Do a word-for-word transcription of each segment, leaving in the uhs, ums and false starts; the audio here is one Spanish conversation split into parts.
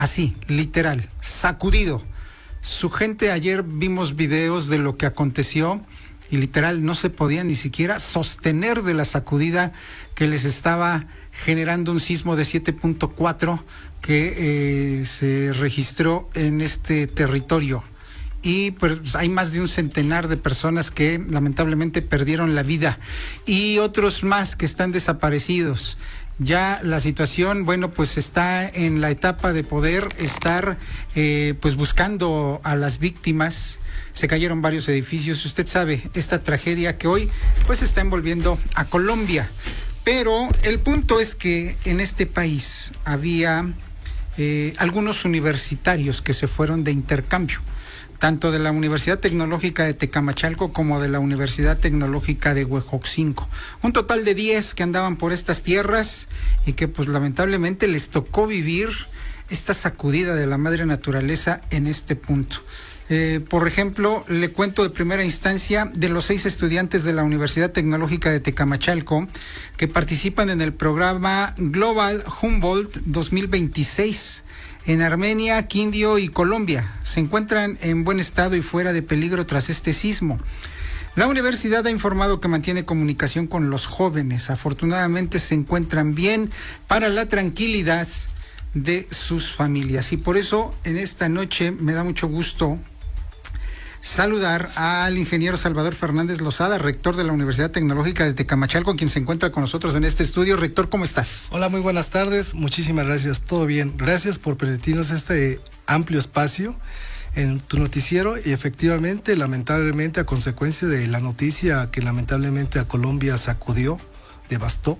así, literal, sacudido. Su gente, ayer vimos videos de lo que aconteció y literal no se podía ni siquiera sostener de la sacudida que les estaba generando un sismo de siete punto cuatro que eh, se registró en este territorio. Y pues hay más de un centenar de personas que lamentablemente perdieron la vida y otros más que están desaparecidos. Ya la situación, bueno, pues está en la etapa de poder estar eh, pues buscando a las víctimas. Se cayeron varios edificios. Usted sabe, esta tragedia que hoy pues está envolviendo a Colombia. Pero el punto es que en este país había eh, algunos universitarios que se fueron de intercambio, tanto de la Universidad Tecnológica de Tecamachalco como de la Universidad Tecnológica de Huejotzinco. Un total de diez que andaban por estas tierras y que pues lamentablemente les tocó vivir esta sacudida de la madre naturaleza en este punto. Eh, por ejemplo, le cuento de primera instancia de los seis estudiantes de la Universidad Tecnológica de Tecamachalco que participan en el programa Global Humboldt dos mil veintiséis. En Armenia, Quindío y Colombia. Se encuentran en buen estado y fuera de peligro tras este sismo. La universidad ha informado que mantiene comunicación con los jóvenes. Afortunadamente se encuentran bien para la tranquilidad de sus familias. Y por eso en esta noche me da mucho gusto saludar al ingeniero Salvador Fernández Lozada, rector de la Universidad Tecnológica de Tecamachalco, quien se encuentra con nosotros en este estudio. Rector, ¿cómo estás? Hola, muy buenas tardes. Muchísimas gracias. Todo bien. Gracias por permitirnos este amplio espacio en tu noticiero y efectivamente, lamentablemente, a consecuencia de la noticia que lamentablemente a Colombia sacudió, devastó,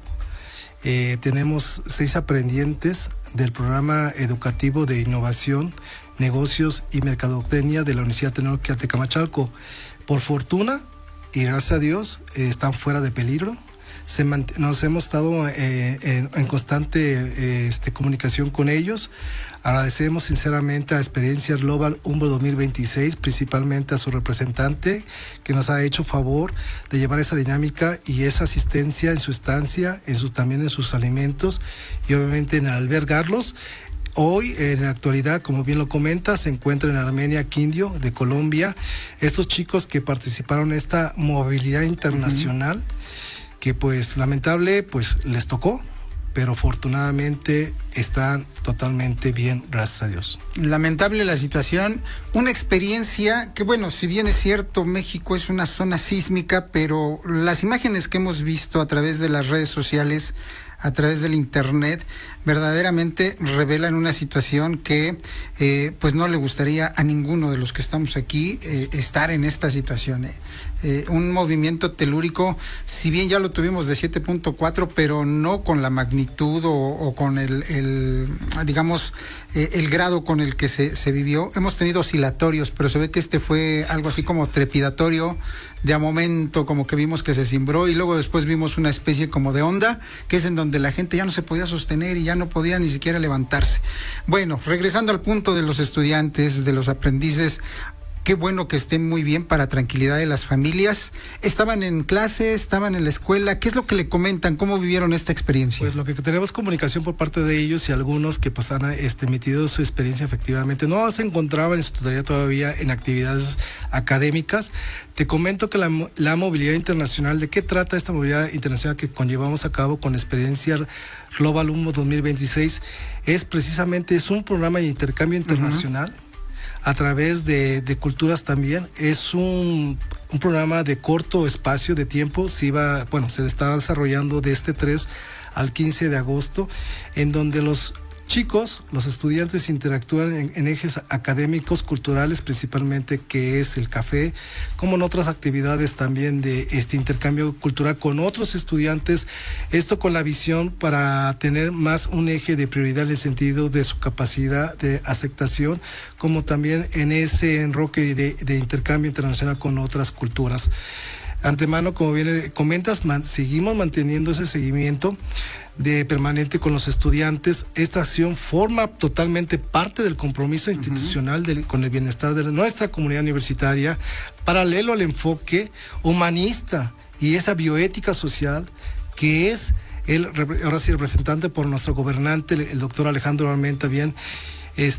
eh, tenemos seis aprendientes del programa educativo de innovación, negocios y mercadotecnia de la Universidad Tecnológica de Tecamachalco. Por fortuna y gracias a Dios eh, están fuera de peligro. Se mant- nos hemos estado eh, en, en constante eh, este, comunicación con ellos. Agradecemos sinceramente a Experiencia Global Humboldt dos mil veintiséis, principalmente a su representante, que nos ha hecho favor de llevar esa dinámica y esa asistencia en su estancia, en sus, también en sus alimentos y obviamente en albergarlos. Hoy, en la actualidad, como bien lo comenta, se encuentra en Armenia, Quindío, de Colombia. Estos chicos que participaron en esta movilidad internacional, uh-huh. que pues lamentable, pues les tocó, pero afortunadamente están totalmente bien, gracias a Dios. Lamentable la situación, una experiencia que, bueno, si bien es cierto, México es una zona sísmica, pero las imágenes que hemos visto a través de las redes sociales, a través del internet, verdaderamente revelan una situación que eh, pues no le gustaría a ninguno de los que estamos aquí eh, estar en esta situación. Eh. Eh, un movimiento telúrico, si bien ya lo tuvimos de siete punto cuatro, pero no con la magnitud o, o con el, el digamos, eh, el grado con el que se, se vivió. Hemos tenido oscilatorios, pero se ve que este fue algo así como trepidatorio, de a momento como que vimos que se cimbró y luego después vimos una especie como de onda, que es en donde la gente ya no se podía sostener y ya no podía ni siquiera levantarse. Bueno, regresando al punto de los estudiantes, de los aprendices, qué bueno que estén muy bien para tranquilidad de las familias. ¿Estaban en clase? ¿Estaban en la escuela? ¿Qué es lo que le comentan? ¿Cómo vivieron esta experiencia? Pues lo que tenemos comunicación por parte de ellos y algunos que pues han este, emitido su experiencia efectivamente. No se encontraban en su totalidad todavía en actividades académicas. Te comento que la, la movilidad internacional, ¿de qué trata esta movilidad internacional que conllevamos a cabo con Experiencia Global Humboldt dos mil veintiséis? Es precisamente, es un programa de intercambio internacional. Uh-huh. A través de, de culturas también. Es un, un programa de corto espacio de tiempo. Se iba, bueno, se está desarrollando de este tres al quince de agosto, en donde los chicos, los estudiantes interactúan en, en ejes académicos, culturales principalmente, que es el café, como en otras actividades también de este intercambio cultural con otros estudiantes, esto con la visión para tener más un eje de prioridad en el sentido de su capacidad de aceptación, como también en ese enroque de, de intercambio internacional con otras culturas. Antemano, como bien comentas, man, seguimos manteniendo ese seguimiento de permanente con los estudiantes. Esta acción forma totalmente parte del compromiso institucional uh-huh. del, con el bienestar de nuestra comunidad universitaria, paralelo al enfoque humanista y esa bioética social que es el, ahora sí, representante por nuestro gobernante, el, el doctor Alejandro Armenta, bien,